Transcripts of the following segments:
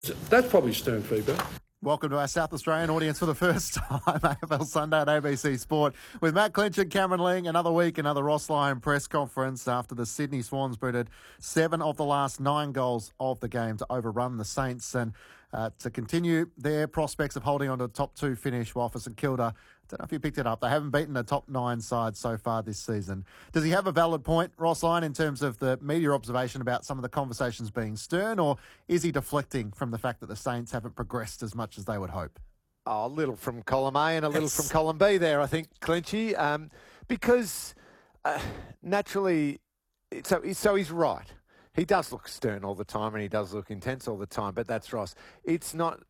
That's probably stern feedback. Welcome to our South Australian audience for the first time, AFL Sunday at ABC Sport. With Matt Clinch and Cameron Ling, another week, another Ross Lyon press conference after the Sydney Swans booted 7 of the last 9 goals of the game to overrun the Saints and to continue their prospects of holding on to the top 2 finish, while for St Kilda, I don't know if you picked it up, they haven't beaten the top 9 side so far this season. Does he have a valid point, Ross Lyon, in terms of the media observation about some of the conversations being stern, or is he deflecting from the fact that the Saints haven't progressed as much as they would hope? Oh, a little from column A and a little from column B there, I think, Clinchy, because naturally, so he's right. He does look stern all the time and he does look intense all the time, but that's Ross. It's not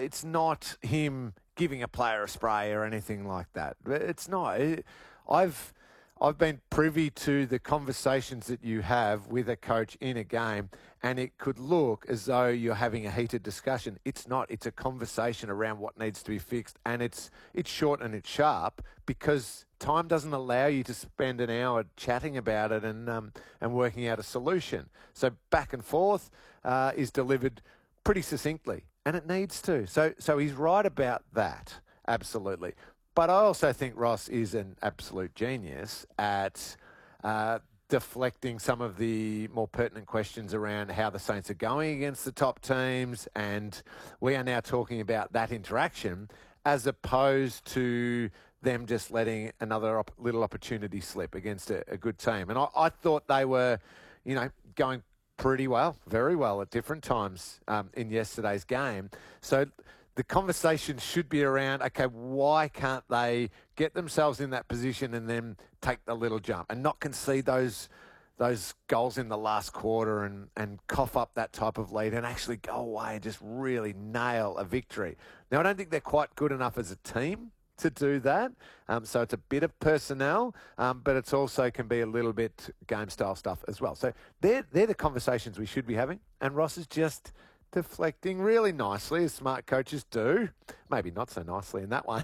him giving a player a spray or anything like that. It's not. I've been privy to the conversations that you have with a coach in a game, and it could look as though you're having a heated discussion. It's not. It's a conversation around what needs to be fixed, and it's short and it's sharp because time doesn't allow you to spend an hour chatting about it and working out a solution. So back and forth is delivered pretty succinctly, and it needs to. So he's right about that, absolutely. But I also think Ross is an absolute genius at deflecting some of the more pertinent questions around how the Saints are going against the top teams, and we are now talking about that interaction as opposed to them just letting another little opportunity slip against a good team. And I thought they were, going pretty well, very well at different times in yesterday's game. So the conversation should be around, okay, why can't they get themselves in that position and then take the little jump and not concede those goals in the last quarter and cough up that type of lead and actually go away and just really nail a victory. Now, I don't think they're quite good enough as a team to do that. So it's a bit of personnel, but it's also can be a little bit game-style stuff as well. So they're the conversations we should be having, and Ross is just deflecting really nicely, as smart coaches do, maybe not so nicely in that one,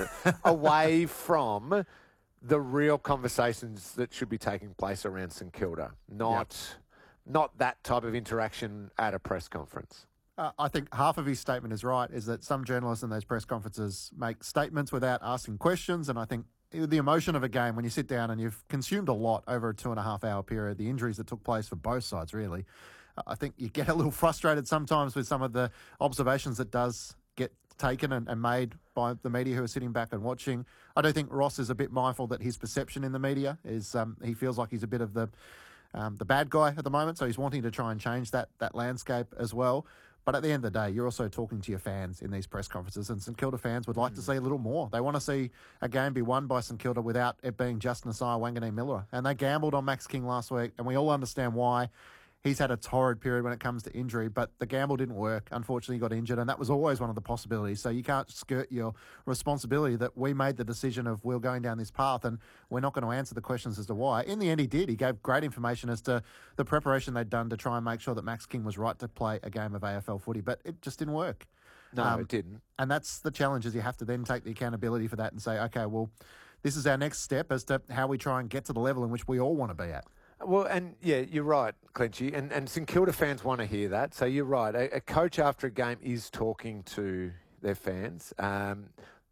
away from the real conversations that should be taking place around St Kilda, not that type of interaction at a press conference. I think half of his statement is right, is that some journalists in those press conferences make statements without asking questions, and I think the emotion of a game, when you sit down and you've consumed a lot over a 2.5 hour period, the injuries that took place for both sides, really, I think you get a little frustrated sometimes with some of the observations that does get taken and made by the media who are sitting back and watching. I do think Ross is a bit mindful that his perception in the media is he feels like he's a bit of the bad guy at the moment, so he's wanting to try and change that landscape as well. But at the end of the day, you're also talking to your fans in these press conferences, and St Kilda fans would like to see a little more. They want to see a game be won by St Kilda without it being just Nasiah Wanganeen-Miller. And they gambled on Max King last week, and we all understand why. He's had a torrid period when it comes to injury, but the gamble didn't work. Unfortunately, he got injured, and that was always one of the possibilities. So you can't skirt your responsibility that we made the decision of we're going down this path, and we're not going to answer the questions as to why. In the end, he did. He gave great information as to the preparation they'd done to try and make sure that Max King was right to play a game of AFL footy, but it just didn't work. No, it didn't. And that's the challenge, is you have to then take the accountability for that and say, okay, well, this is our next step as to how we try and get to the level in which we all want to be at. Well, and yeah, you're right, Clinchy, and St Kilda fans want to hear that. So you're right. A coach after a game is talking to their fans, and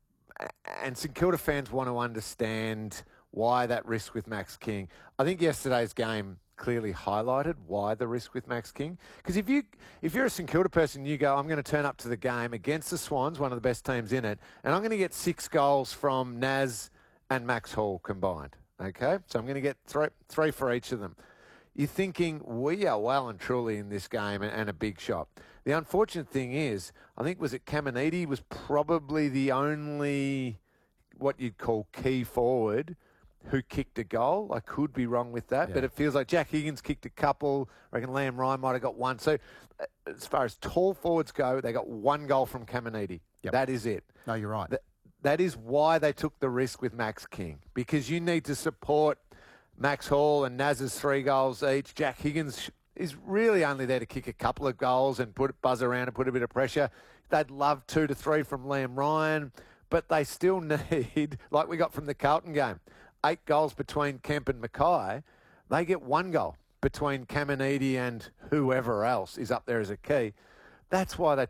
St Kilda fans want to understand why that risk with Max King. I think yesterday's game clearly highlighted why the risk with Max King. Because if you're a St Kilda person, you go, I'm going to turn up to the game against the Swans, one of the best teams in it, and I'm going to get 6 goals from Naz and Max Hall combined. Okay, so I'm going to get three for each of them. You're thinking we are well and truly in this game and a big shot. The unfortunate thing is, I think Caminiti was probably the only what you'd call key forward who kicked a goal. I could be wrong with that, but it feels like Jack Higgins kicked a couple. I reckon Liam Ryan might have got one. So as far as tall forwards go, they got 1 goal from Caminiti. Yep. That is it. No, you're right. That is why they took the risk with Max King, because you need to support Max Hall and Naz's 3 goals each. Jack Higgins is really only there to kick a couple of goals and buzz around and put a bit of pressure. They'd love 2 to 3 from Liam Ryan, but they still need, like we got from the Carlton game, 8 goals between Kemp and Mackay. They get 1 goal between Caminiti and whoever else is up there as a key. That's why they